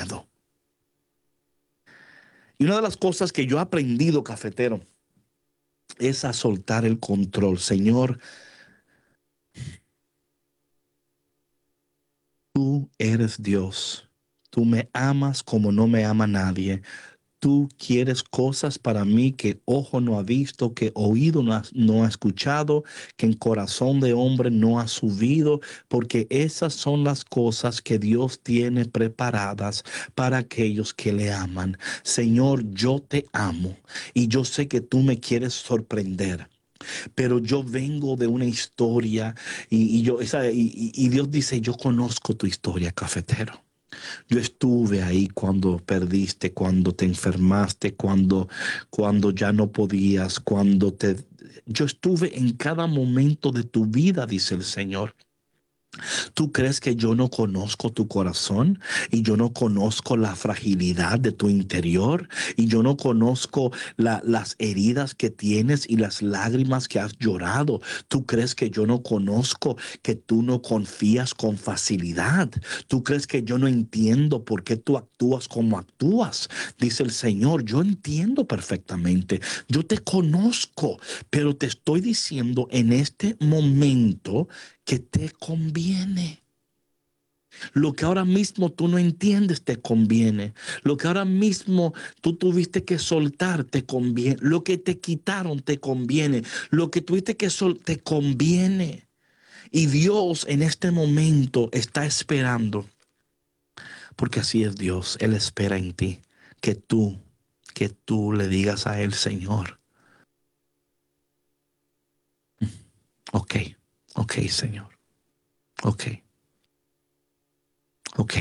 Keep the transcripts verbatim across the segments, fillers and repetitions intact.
miedo. Y una de las cosas que yo he aprendido, cafetero, es a soltar el control. Señor, tú eres Dios. Tú me amas como no me ama nadie. Tú quieres cosas para mí que ojo no ha visto, que oído no ha, no ha escuchado, que en corazón de hombre no ha subido, porque esas son las cosas que Dios tiene preparadas para aquellos que le aman. Señor, yo te amo y yo sé que tú me quieres sorprender. Pero yo vengo de una historia y, y yo, esa, y, y Dios dice, yo conozco tu historia, cafetero. Yo estuve ahí cuando perdiste, cuando te enfermaste, cuando, cuando ya no podías, cuando te... Yo estuve en cada momento de tu vida, dice el Señor. ¿Tú crees que yo no conozco tu corazón y yo no conozco la fragilidad de tu interior y yo no conozco la, las heridas que tienes y las lágrimas que has llorado? ¿Tú crees que yo no conozco que tú no confías con facilidad? ¿Tú crees que yo no entiendo por qué tú actúas como actúas? Dice el Señor, yo entiendo perfectamente. Yo te conozco, pero te estoy diciendo en este momento que te conviene. Lo que ahora mismo tú no entiendes te conviene. Lo que ahora mismo tú tuviste que soltar te conviene. Lo que te quitaron te conviene. Lo que tuviste que soltar te conviene. Y Dios en este momento está esperando. Porque así es Dios. Él espera en ti. Que tú, que tú le digas a Él, Señor. Ok, ok, Señor. Ok, ok.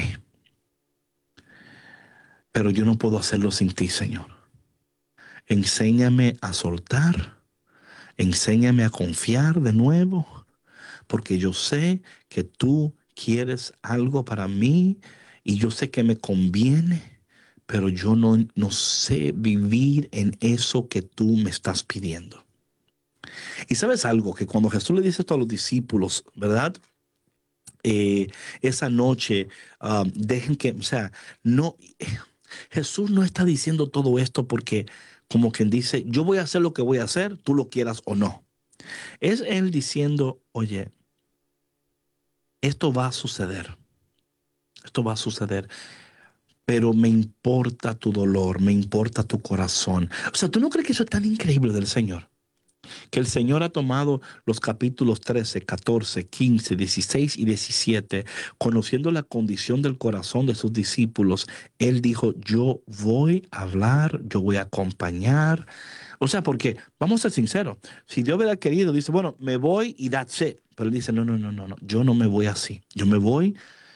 Pero yo no puedo hacerlo sin ti, Señor. Enséñame a soltar, enséñame a confiar de nuevo, porque yo sé que tú quieres algo para mí y yo sé que me conviene, pero yo no, no sé vivir en eso que tú me estás pidiendo. Y sabes algo, que cuando Jesús le dice esto a los discípulos, ¿verdad? Eh, esa noche, uh, dejen que, o sea, no, Jesús no está diciendo todo esto porque como quien dice, yo voy a hacer lo que voy a hacer, tú lo quieras o no. Es Él diciendo, oye, esto va a suceder, esto va a suceder, pero me importa tu dolor, me importa tu corazón. O sea, ¿tú no crees que eso es tan increíble del Señor? Que el Señor ha tomado los capítulos trece, catorce, quince, dieciséis y diecisiete, conociendo la condición del corazón de sus discípulos, Él dijo, yo voy a hablar, yo voy a acompañar. O sea, porque, vamos a ser sinceros, si Dios hubiera querido, dice, bueno, me voy y that's it. Pero Él dice, no, no, no, no, no, yo no me voy así. Yo me voy,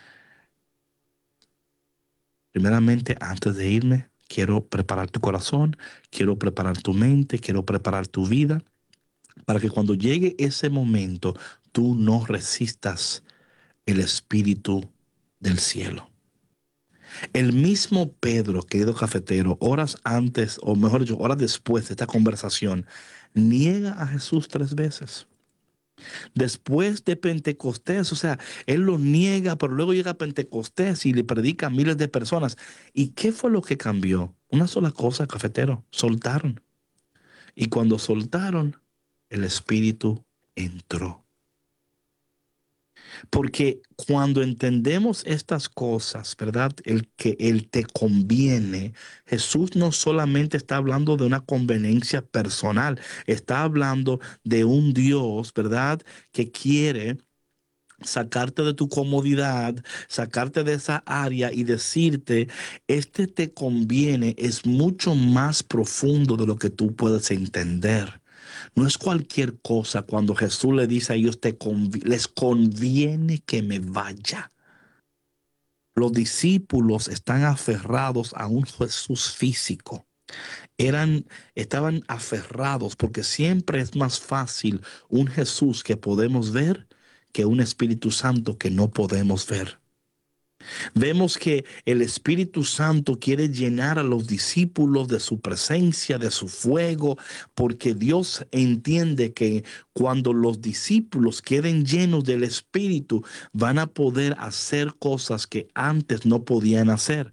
primeramente, antes de irme, quiero preparar tu corazón, quiero preparar tu mente, quiero preparar tu vida, para que cuando llegue ese momento tú no resistas el espíritu del cielo. El mismo Pedro, querido cafetero, horas antes, o mejor dicho, horas después de esta conversación, niega a Jesús tres veces. Después de Pentecostés, o sea, él lo niega, pero luego llega a Pentecostés y le predica a miles de personas. ¿Y qué fue lo que cambió? Una sola cosa, cafetero, soltaron. Y cuando soltaron, el espíritu entró. Porque cuando entendemos estas cosas, ¿verdad? El que Él te conviene, Jesús no solamente está hablando de una conveniencia personal, está hablando de un Dios, ¿verdad? Que quiere sacarte de tu comodidad, sacarte de esa área y decirte, este te conviene, es mucho más profundo de lo que tú puedes entender. No es cualquier cosa cuando Jesús le dice a ellos, te convi- les conviene que me vaya. Los discípulos están aferrados a un Jesús físico. Eran, estaban aferrados porque siempre es más fácil un Jesús que podemos ver que un Espíritu Santo que no podemos ver. Vemos que el Espíritu Santo quiere llenar a los discípulos de su presencia, de su fuego, porque Dios entiende que cuando los discípulos queden llenos del Espíritu, van a poder hacer cosas que antes no podían hacer.